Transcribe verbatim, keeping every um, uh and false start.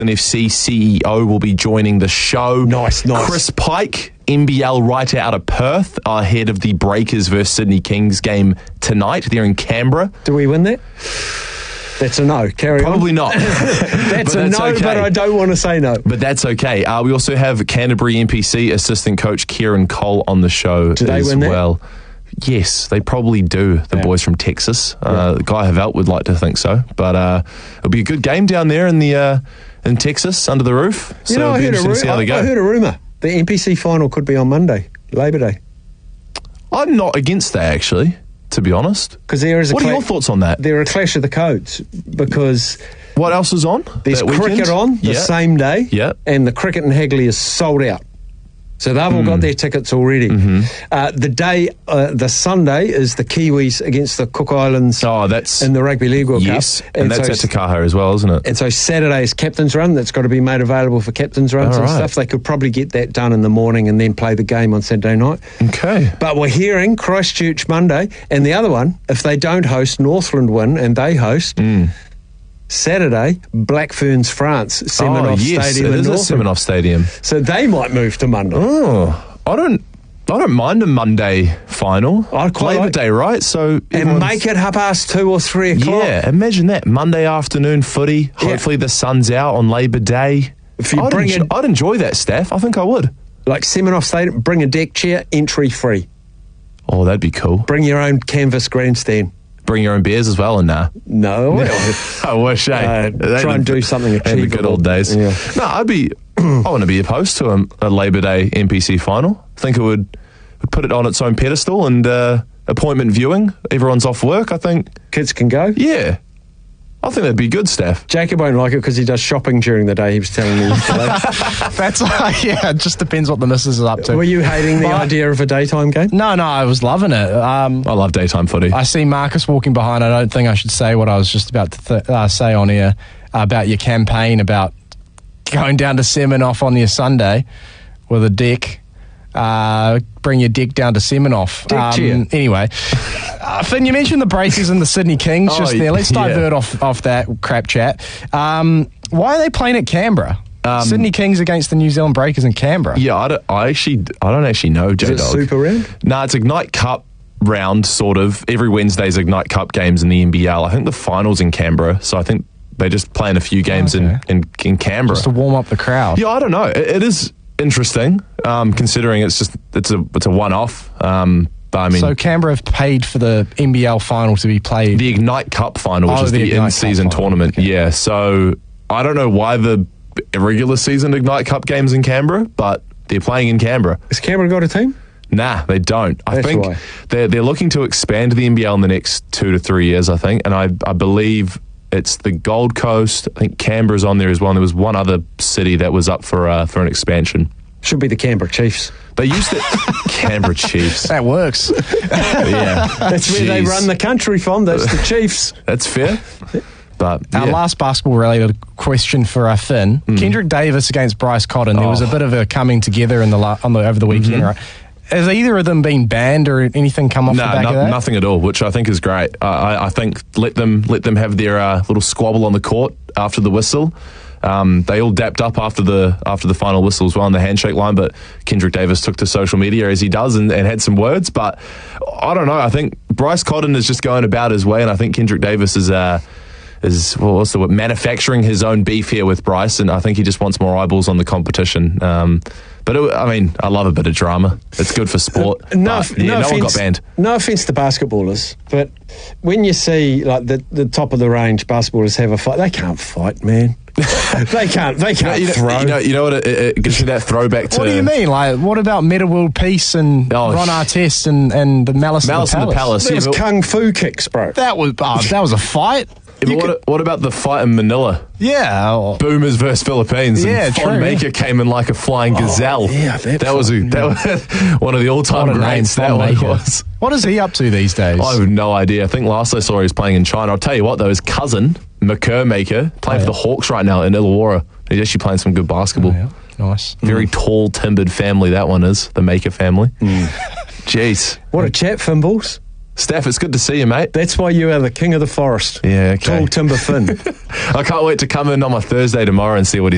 F C C E O will be joining the show. Nice, nice. Chris Pike, N B L writer out of Perth, ahead of the Breakers versus Sydney Kings game tonight. They're in Canberra. Do we win that? That's a no. Carry Probably on. not. that's But a that's no, okay. but I don't want to say no. But that's okay. Uh, we also have Canterbury N P C assistant coach Kieran Cole on the show Do they as win that? well. Yes, they probably do, the Yeah. boys from Texas. Uh, Guy Havelt would like to think so. But uh, it'll be a good game down there in the uh, in Texas, under the roof. So You know, it'll I be heard, a interesting to see ru- how they I, go. I heard a rumour. The N P C final could be on Monday, Labor Day. I'm not against that, actually, to be honest. Because there is a What are cla- your thoughts on that? There are a clash of the codes because What else is on? there's that weekend? cricket on the Yeah. same day, Yeah. and the cricket in Hagley is sold out. So they've all got their tickets already. Mm-hmm. Uh, the day, uh, the Sunday is the Kiwis against the Cook Islands Oh, that's... in the Rugby League World yes, Cup. and, that's so, at Takaha as well, isn't it? And so Saturday is captain's run. That's got to be made available for captain's runs All and right. stuff. They could probably get that done in the morning and then play the game on Saturday night. Okay. But we're hearing Christchurch Monday, and the other one, if they don't host, Northland win, and they host Mm. Saturday, Black Ferns France, Seminoff oh, yes, Stadium it in is a Northland. Seminoff Stadium. So they might move to Monday. Oh, I don't... I don't mind a Monday final. I quite Labor like- Day, right? So And everyone's- make it half past two or three o'clock. Yeah, imagine that. Monday afternoon footy. Yeah. Hopefully the sun's out on Labor Day. If you I'd, bring enjoy, in- I'd enjoy that, Steph. I think I would. Like Seminoff Stadium, bring a deck chair, entry free. Oh, that'd be cool. Bring your own canvas grandstand. Bring your own beers as well, and nah. No, I wish, eh? Uh, That'd try and be- do something that'd be good achievable. old days. Yeah. No, I'd be... I want to be opposed to a, a Labor Day N P C final. I think it would, would put it on its own pedestal and uh, appointment viewing. Everyone's off work, I think. Kids can go. Yeah. I think that'd be good, Steph. Jacob won't like it because he does shopping during the day, he was telling me yesterday. That's uh, yeah. It just depends what the missus is up to. Were you hating the But- idea of a daytime game? No, no, I was loving it. Um, I love daytime footy. I see Marcus walking behind. I don't think I should say what I was just about to th- uh, say on here about your campaign about going down to Seminoff on your Sunday with a deck. Uh, bring your deck down to Seminoff. Deck chair. Anyway, uh, Finn, you mentioned the Breakers and the Sydney Kings Oh, just there. Let's yeah. divert off, off that crap chat. Um, why are they playing at Canberra? Um, Sydney Kings against the New Zealand Breakers in Canberra. Yeah, I, don't, I actually, I don't actually know, Is J it Dog. super round? No, it's Ignite Cup round, sort of. Every Wednesday's Ignite Cup games in the N B L. I think the final's in Canberra, so I think they just playing a few games Okay. in, in, in Canberra. Just to warm up the crowd. Yeah, I don't know. It, it is interesting, um, considering it's just it's a it's a one-off. Um, but I mean, So Canberra have paid for the N B L final to be played. the Ignite Cup final, which Oh, is the the, Ignite Cup in-season final, tournament. okay. Yeah, so I don't know why the regular season Ignite Cup games in Canberra, but they're playing in Canberra. Has Canberra got a team? Nah, they don't. I That's think why. they're they're looking to expand the N B L in the next two to three years. I think, and I I believe it's the Gold Coast. I think Canberra's on there as well. And there was one other city that was up for uh, for an expansion. Should be the Canberra Chiefs. They used to Canberra Chiefs. that works. Yeah, That's where they Jeez. run the country from. That's the Chiefs. That's fair. But Our yeah. last basketball-related question for uh, Finn. Mm. Kendrick Davis against Bryce Cotton. There was a Oh. bit of a coming together in the la- on the over the weekend. Mm-hmm. Right? Has either of them been banned or anything come off No, the back no, of that? nothing at all, which I think is great. Uh, I, I think let them let them have their uh, little squabble on the court after the whistle. Um, they all dapped up after the after the final whistle as well on the handshake line, but Kendrick Davis took to social media as he does and, and had some words. But I don't know. I think Bryce Cotton is just going about his way, and I think Kendrick Davis is uh, is well, what's the word? manufacturing his own beef here with Bryce, and I think he just wants more eyeballs on the competition. Um, But it, I mean, I love a bit of drama. It's good for sport. No, but, yeah, no, no, offense, one got banned. No offense to basketballers, but when you see like the, the top of the range basketballers have a fight, they can't fight, man. they can't. They can't you, know, throw. you know, you know what? It, it gives you that throwback to What do you mean? Like, what about Meta World Peace and Oh, Ron sh- Artest and, and the Malice, Malice in in the the Palace? Palace. That Yeah, was but- kung fu kicks, bro. That was oh, that was a fight. Yeah, You but could- what, what about the fight in Manila? yeah. or- Boomers versus Philippines. Yeah, and true, Von yeah. Maker came in like a flying gazelle. yeah, that that was a, fight, that was one of the all-time What a name, greats. That Von one Maker. was. What is he up to these days? I have no idea. I think last I saw he was playing in China. I'll tell you what though, his cousin McCurr Maker playing Oh, for yeah. the Hawks right now in Illawarra. He's actually playing some good basketball. Oh, yeah. Nice. Very tall, timbered family that one is, the Maker family. Mm. Jeez. What a chat, Fimbles. Steph, it's good to see you, mate. That's why you are the king of the forest. Yeah, okay. Tall timber Finn. I can't wait to come in on my Thursday tomorrow and see what he's